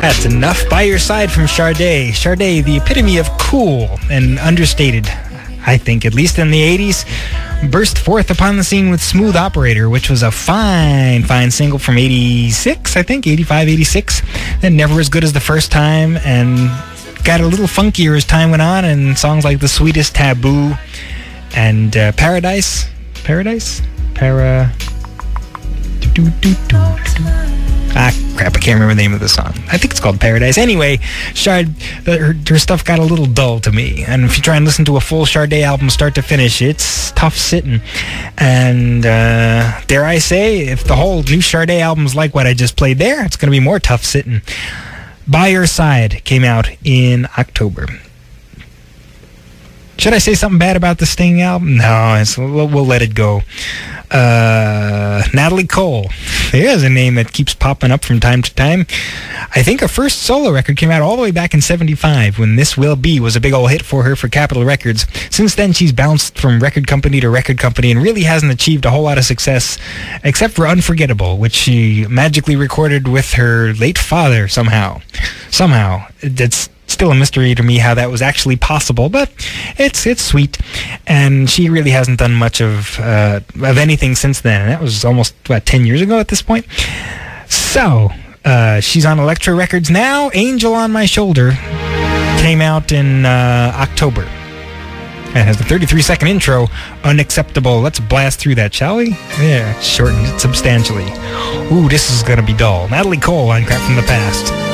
That's Enough by Your Side from Sade. Sade, the epitome of cool and understated, I think, at least in the 80s, burst forth upon the scene with Smooth Operator, which was a fine single from 86, I think, 85, 86. And never as good as the first time, and got a little funkier as time went on, and songs like The Sweetest Taboo and Paradise? Crap, I can't remember the name of the song. I think it's called Paradise. Anyway, her stuff got a little dull to me. And if you try and listen to a full Sade album start to finish, it's tough sitting. And dare I say, if the whole new Sade album's like what I just played there, it's going to be more tough sitting. By Your Side came out in October. Should I say something bad about the Sting album? No, we'll let it go. Natalie Cole. There's a name that keeps popping up from time to time. I think her first solo record came out all the way back in 75 when This Will Be was a big old hit for her for Capitol Records. Since then, she's bounced from record company to record company and really hasn't achieved a whole lot of success except for Unforgettable, which she magically recorded with her late father somehow. It's still a mystery to me how that was actually possible, but it's sweet. And she really hasn't done much of anything since then. And that was almost, 10 years ago at this point? So, she's on Elektra Records now. Angel on My Shoulder came out in October. It has the 33-second intro, Unacceptable. Let's blast through that, shall we? Yeah, shortened it substantially. Ooh, this is going to be dull. Natalie Cole on Crap from the Past.